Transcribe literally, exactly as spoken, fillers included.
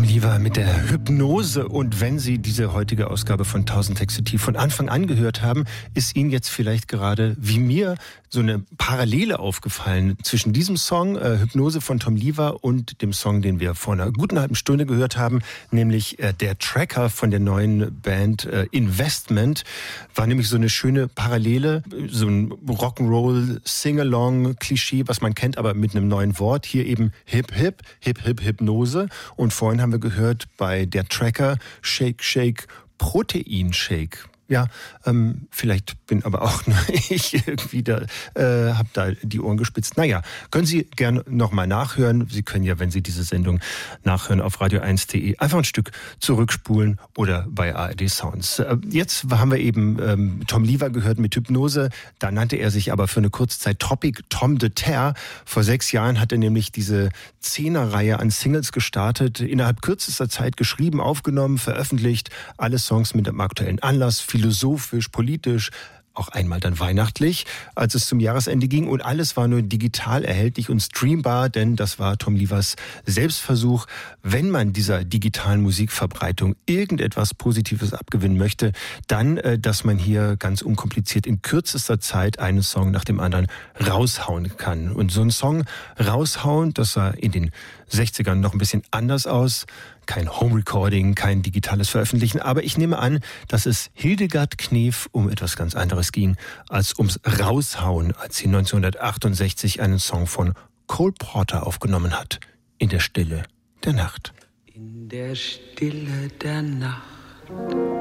Tom Lever mit der Hypnose. Und wenn Sie diese heutige Ausgabe von tausend Texte tief von Anfang an gehört haben, ist Ihnen jetzt vielleicht gerade, wie mir, so eine Parallele aufgefallen zwischen diesem Song, äh, Hypnose von Tom Lever, und dem Song, den wir vor einer guten halben Stunde gehört haben, nämlich äh, der Tracker von der neuen Band äh, Investment. War nämlich so eine schöne Parallele, so ein Rock'n'Roll, Sing-Along, Klischee, was man kennt, aber mit einem neuen Wort. Hier eben Hip Hip, Hip Hip Hypnose. Und vorhin haben wir gehört bei der Tracker Shake Shake Protein Shake. Ja, ähm, vielleicht bin aber auch nur ich irgendwie da, äh, habe da die Ohren gespitzt. Naja, können Sie gerne nochmal nachhören. Sie können ja, wenn Sie diese Sendung nachhören, auf radio eins punkt de einfach ein Stück zurückspulen oder bei A R D Sounds. Äh, jetzt haben wir eben ähm, Tom Lever gehört mit Hypnose. Da nannte er sich aber für eine kurze Zeit Tropic Tom de Terre. Vor sechs Jahren hat er nämlich diese Zehnerreihe an Singles gestartet, innerhalb kürzester Zeit geschrieben, aufgenommen, veröffentlicht. Alle Songs mit dem aktuellen Anlass, philosophisch, politisch, auch einmal dann weihnachtlich, als es zum Jahresende ging. Und alles war nur digital erhältlich und streambar, denn das war Tom Levers Selbstversuch. Wenn man dieser digitalen Musikverbreitung irgendetwas Positives abgewinnen möchte, dann, dass man hier ganz unkompliziert in kürzester Zeit einen Song nach dem anderen raushauen kann. Und so einen Song raushauen, das sah in den sechzigern noch ein bisschen anders aus. Kein Home-Recording, kein digitales Veröffentlichen. Aber ich nehme an, dass es Hildegard Knef um etwas ganz anderes ging als ums Raushauen, als sie neunzehnhundertachtundsechzig einen Song von Cole Porter aufgenommen hat. In der Stille der Nacht. In der Stille der Nacht